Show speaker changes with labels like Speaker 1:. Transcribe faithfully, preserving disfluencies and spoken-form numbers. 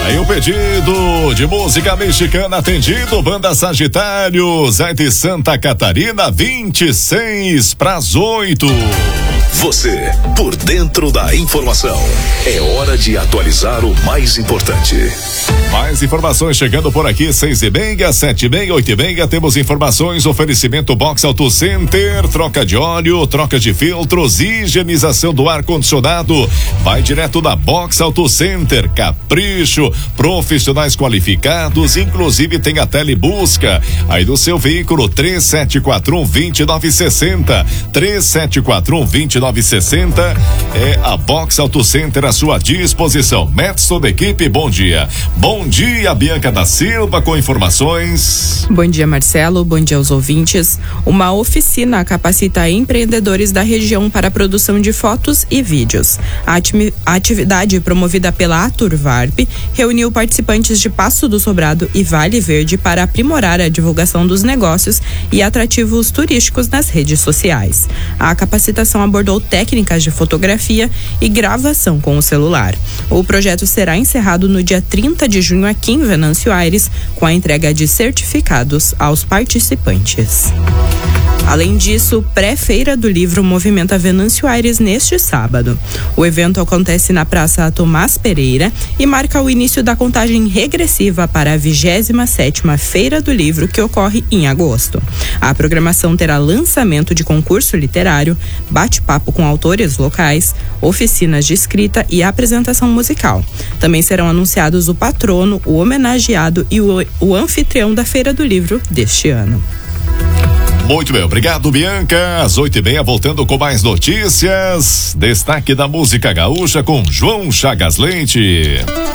Speaker 1: Aí o pedido de música mexicana atendido, Banda Sagitário, Zé de Santa Catarina, vinte e seis para as oito.
Speaker 2: Você, por dentro da informação. É hora de atualizar o mais importante.
Speaker 1: Mais informações chegando por aqui, seis e meia, sete e meia, oito e meia, temos informações, oferecimento Box Auto Center, troca de óleo, troca de filtros, higienização do ar-condicionado, vai direto da Box Auto Center, capricho, profissionais qualificados, inclusive tem a telebusca, aí do seu veículo, três sete quatro um, dois nove seis zero, três sete quatro um, dois nove seis zero, é a Box Auto Center à sua disposição. Metson da equipe, bom dia. Bom dia, Bianca da Silva, com informações.
Speaker 3: Bom dia, Marcelo. Bom dia aos ouvintes. Uma oficina capacita empreendedores da região para a produção de fotos e vídeos. A, ati- a atividade promovida pela Aturvarp reuniu participantes de Passo do Sobrado e Vale Verde para aprimorar a divulgação dos negócios e atrativos turísticos nas redes sociais. A capacitação abordou técnicas de fotografia e gravação com o celular. O projeto será encerrado no dia trinta de junho aqui em Venâncio Aires, com a entrega de certificados aos participantes. Além disso, pré-feira do livro movimenta Venâncio Aires neste sábado. O evento acontece na Praça Tomás Pereira e marca o início da contagem regressiva para a vigésima sétima Feira do Livro, que ocorre em agosto. A programação terá lançamento de concurso literário, bate-papo com autores locais, oficinas de escrita e apresentação musical. Também serão anunciados o patrono, o homenageado e o, o anfitrião da Feira do Livro deste ano.
Speaker 1: Muito bem, obrigado, Bianca. Às oito e meia, voltando com mais notícias. Destaque da música gaúcha com João Chagas Leite.